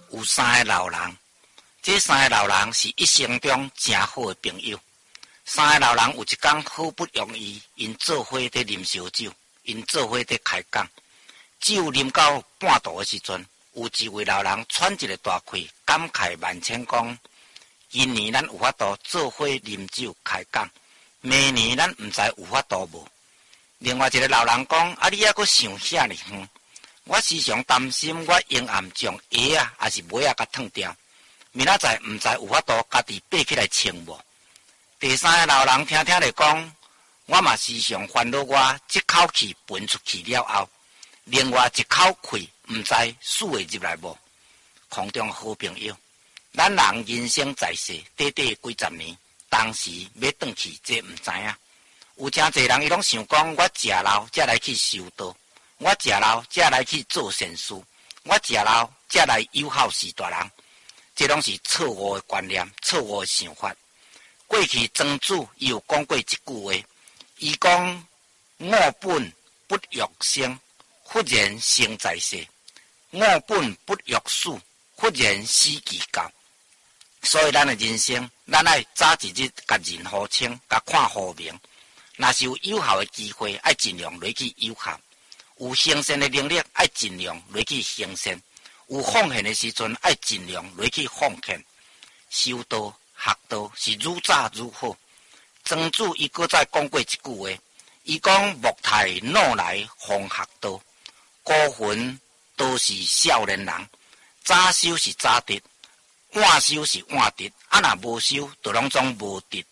有3个老人，这3个老人是一生中真好的朋友。3个老人有一天好不容易，因做伙在啉烧酒，因做伙在开讲。酒啉到半途的时阵，有一位老人喘一个大气，感慨万千讲：今年咱有法度做伙啉酒开讲，明年咱毋知有法度无。另外一个老人讲：啊，你还阁想遐尔远？我时常担心我阴暗将鞋啊，还是袜啊，甲脱掉，明仔载毋知有法度家己爬起来穿无。第3个老人听咧讲，我嘛时常烦恼我这口气喷出去了后，另外一口气毋知死会入来无。空中好朋友，咱人人生在世，短短几十年，当时要转去，这毋知影。有真侪人伊拢想讲，我食老才来去修道，我食老才来去做善事，我食老才来友好士大人。这拢是错误的观念，错误的想法。过去庄子伊有讲过一句话，伊讲我本不欲生，忽然生在世；我本不欲死，忽然死其教。所以咱的人生，咱爱早一日甲人好清，甲看好明。若是有有效的机会，爱尽量落去有效；有行善的能力，爱尽量落去行善；有奉献的时阵，爱尽量落去奉献。修道学道是愈早愈好。庄子伊搁再讲过一句话，伊讲木太脑来方学道，孤魂都是少年人。早修是早得，晚修是晚得，若无修，就拢总无得